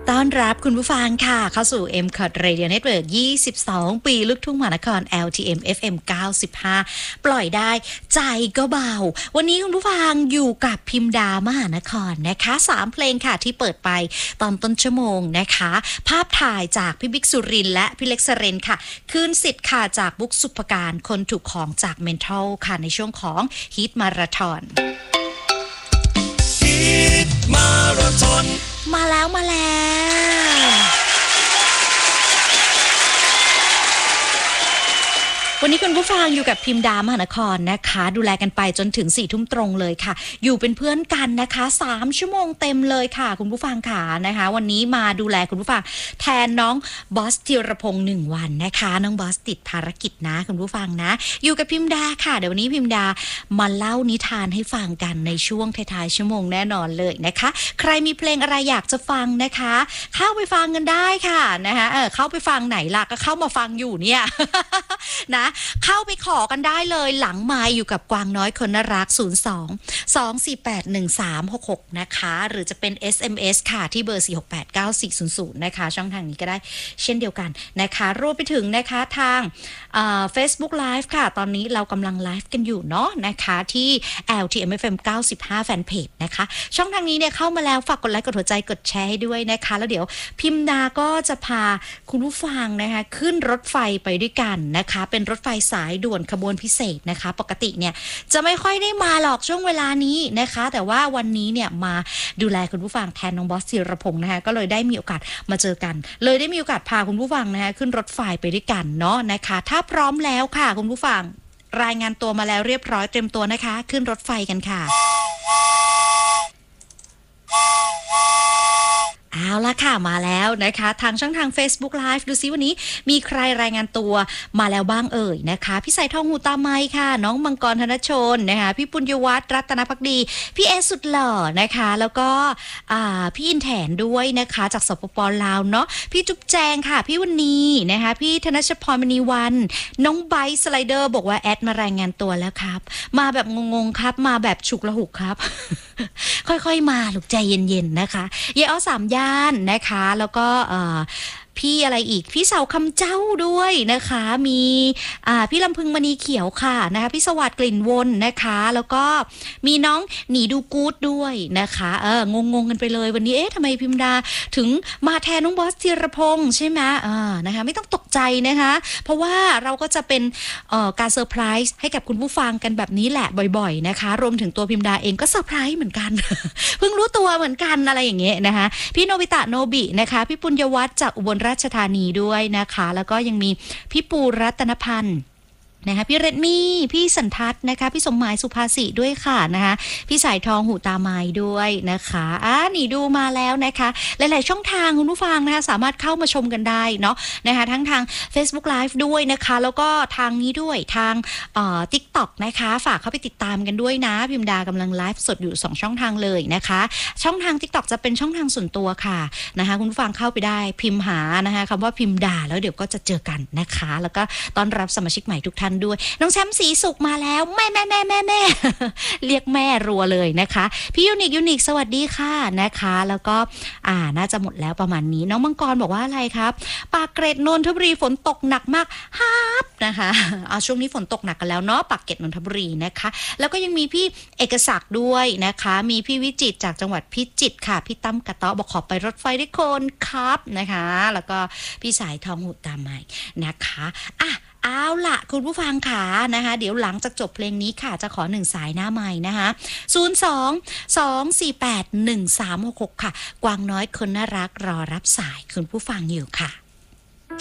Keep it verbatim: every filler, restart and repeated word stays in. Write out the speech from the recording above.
ต้อนรับคุณผู้ฟังค่ะเข้าสู่ เอ็ม คอท Radio Network ยี่สิบสอง ปีลูกทุ่งมหานคร แอล ที เอ็ม เอฟ เอ็ม เก้าสิบห้า ปล่อยได้ใจก็เบาวันนี้คุณผู้ฟังอยู่กับพิมดามหานครนะคะสามเพลงค่ะที่เปิดไปตอนต้นชั่วโมงนะคะภาพถ่ายจากพี่บิ๊กสุรินทร์และพี่เล็กสเรนค่ะคืนสิทธิ์ค่ะจากบุ๊กสุภการคนถูกของจากเมนทัลค่ะในช่วงของฮิตมาราธอนมาราธอนมาแล้วมาแล้ววันนี้คุณผู้ฟังอยู่กับพิมดามหานครนะคะดูแลกันไปจนถึงสี่ทุ่มตรงเลยค่ะอยู่เป็นเพื่อนกันนะคะสามชั่วโมงเต็มเลยค่ะคุณผู้ฟังค่ะนะคะวันนี้มาดูแลคุณผู้ฟังแทนน้องบอสธีรพงษ์หนึ่งวันนะคะน้องบอสติดภารกิจนะคุณผู้ฟังนะอยู่กับพิมดาค่ะเดี๋ยววันนี้พิมดามาเล่านิทานให้ฟังกันในช่วงท้ายๆชั่วโมงแน่นอนเลยนะคะใครมีเพลงอะไรอยากจะฟังนะคะเข้าไปฟังกันได้ค่ะนะคะเออเข้าไปฟังไหนล่ะก็เข้ามาฟังอยู่เนี่ย นะเข้าไปขอกันได้เลยหลังไมค์อยู่กับกวางน้อยคนน่ารักศูนย์ สอง สอง สี่ แปด หนึ่ง สาม หก หกนะคะหรือจะเป็น เอส เอ็ม เอส ค่ะที่เบอร์สี่ หก แปด เก้า สี่ ศูนย์ ศูนย์นะคะช่องทางนี้ก็ได้เช่นเดียวกันนะคะรวมไปถึงนะคะทางเอ่อ Facebook Live ค่ะตอนนี้เรากำลังไลฟ์กันอยู่เนาะนะคะที่ แอล ที เอ็ม เอฟ เอ็ม เก้าสิบห้า แฟนเพจนะคะช่องทางนี้เนี่ยเข้ามาแล้วฝากกดไลค์กดหัวใจกดแชร์ให้ด้วยนะคะแล้วเดี๋ยวพิมดาก็จะพาคุณผู้ฟังนะคะขึ้นรถไฟไปด้วยกันนะคะเป็นรถไฟสายด่วนขบวนพิเศษนะคะปกติเนี่ยจะไม่ค่อยได้มาหรอกช่วงเวลานี้นะคะแต่ว่าวันนี้เนี่ยมาดูแลคุณผู้ฟังแทนน้องบอสธีรพงษ์นะคะก็เลยได้มีโอกาสมาเจอกันเลยได้มีโอกาสพาคุณผู้ฟังนะคะขึ้นรถไฟไปด้วยกันเนาะนะคะถ้าพร้อมแล้วค่ะคุณผู้ฟังรายงานตัวมาแล้วเรียบร้อยเตรียมตัวนะคะขึ้นรถไฟกันค่ะเอาละค่ะมาแล้วนะคะทางช่องทาง Facebook Live ดูซิวันนี้มีใครรายงานตัวมาแล้วบ้างเอ่ยนะคะพี่สายทองหูตาไมค่ะน้องมังกรธนชนนะคะพี่ปุญญวัฒน์รัตนภักดีพี่เอสุดหล่อนะคะแล้วก็พี่อินแถนด้วยนะคะจากสปป.ลาวเนาะพี่จุ๊บแจงค่ะพี่วันนี้นะคะพี่ธนชพรมณีวันน้องไบสไลเดอร์บอกว่าแอดมารายงานตัวแล้วครับมาแบบงงๆครับมาแบบฉุกละหุกครับ ค่อยๆมาลูกใจเย็นๆนะคะเยอ้อสามย่านนะคะแล้วก็เอ่อพี่อะไรอีกพี่เสาคำเจ้าด้วยนะคะมีอ่าพี่ลำพึงมณีเขียวค่ะนะคะพี่สวัสดิ์กลิ่นวนนะคะแล้วก็มีน้องหนีดูกู๊ดด้วยนะคะเอองงๆกันไปเลยวันนี้เอ๊ะทำไมพิมดาถึงมาแทนน้องบอสธีรพงษ์ใช่ไหมอ่านะคะไม่ต้องตกใจนะคะเพราะว่าเราก็จะเป็นเอ่อการเซอร์ไพรส์ให้กับคุณผู้ฟังกันแบบนี้แหละบ่อยๆนะคะรวมถึงตัวพิมดาเองก็เซอร์ไพรส์เหมือนกัน เพิ่งรู้ตัวเหมือนกันอะไรอย่างเงี้ยนะคะพี่โนบิตะโนบินะคะพี่ปุญญวัฒน์จากอุบลราชธานีด้วยนะคะแล้วก็ยังมีพี่ปูรัตนพันธ์นะคะพี่เรดมี่พี่สันทัศน์นะคะพี่สมหมายสุภาษิด้วยค่ะนะคะพี่สายทองหูตาไม้ด้วยนะคะอ่านี่ดูมาแล้วนะคะหลายๆช่องทางคุณผู้ฟังนะคะสามารถเข้ามาชมกันได้เนาะนะคะทั้งทาง Facebook Live ด้วยนะคะแล้วก็ทางนี้ด้วยทางเอ่อ TikTok นะคะฝากเข้าไปติดตามกันด้วยนะพิมดากำลังไลฟ์สดอยู่สองช่องทางเลยนะคะช่องทาง TikTok จะเป็นช่องทางส่วนตัวค่ะนะคะคุณผู้ฟังเข้าไปได้พิมพ์หานะคะคำว่าพิมดาแล้วเดี๋ยวก็จะเจอกันนะคะแล้วก็ต้อนรับสมาชิกใหม่ทุกท่านด้วยน้องแชมป์สีสุกมาแล้วแม่แม่แม่แม่แม่ เรียกแม่รัวเลยนะคะพี่ยูนิคยูนิคสวัสดีค่ะนะคะแล้วก็อ่าน่าจะหมดแล้วประมาณนี้น้องมังกรบอกว่าอะไรครับปากเกร็ดนนทบุรีฝนตกหนักมากฮับนะคะเอาช่วงนี้ฝนตกหนักกันแล้วเนาะปากเกร็ดนนทบุรีนะคะแล้วก็ยังมีพี่เอกศักดิ์ด้วยนะคะมีพี่วิจิตรจากจังหวัดพิจิตรค่ะพี่ตั้มกระเตาะบอกขอไปรถไฟด้วยคนครับนะคะแล้วก็พี่สายทองหูตาไม้นะคะอ่ะเอาล่ะคุณผู้ฟังค่ะนะคะเดี๋ยวหลังจากจบเพลงนี้ค่ะจะขอหนึ่งสายหน้าไมค์นะคะศูนย์ สอง สอง สี่ แปด หนึ่ง สาม หก หกค่ะกวางน้อยคนน่ารักรอรับสายคุณผู้ฟังอยู่ค่ะ